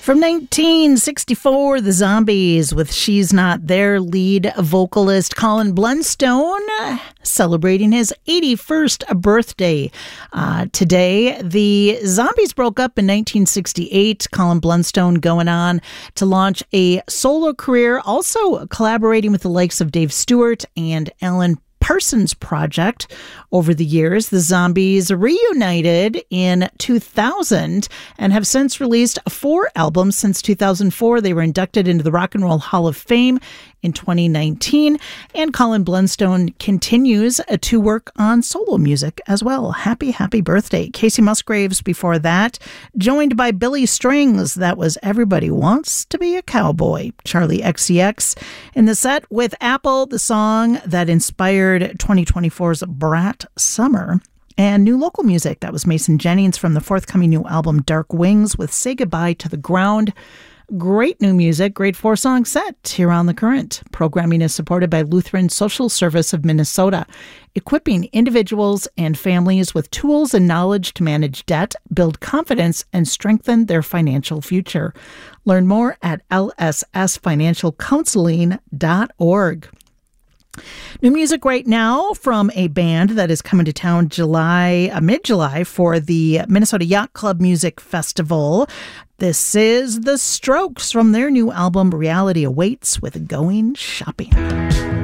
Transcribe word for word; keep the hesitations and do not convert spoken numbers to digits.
From nineteen sixty-four, the Zombies with She's Not There lead vocalist Colin Blunstone celebrating his eighty-first birthday. Uh, today, the Zombies broke up in nineteen sixty-eight. Colin Blunstone going on to launch a solo career, also collaborating with the likes of Dave Stewart and Alan Parsons Project. Over the years, the Zombies reunited in two thousand and have since released four albums. Since two thousand four, they were inducted into the Rock and Roll Hall of Fame in twenty nineteen, and Colin Blunstone continues to work on solo music as well. Happy, happy birthday. Casey Musgraves before that, joined by Billy Strings. That was Everybody Wants to Be a Cowboy. Charlie X C X in the set with Apple, the song that inspired twenty twenty-four's Brat Summer. And new local music. That was Mason Jennings from the forthcoming new album Dark Wings with Say Goodbye to the Ground. Great new music, great four-song set here on The Current. Programming is supported by Lutheran Social Service of Minnesota, equipping individuals and families with tools and knowledge to manage debt, build confidence, and strengthen their financial future. Learn more at l s s financial counseling dot org. New music right now from a band that is coming to town July, uh, mid-July for the Minnesota Yacht Club Music Festival. This is The Strokes from their new album Reality Awaits with Going Shopping.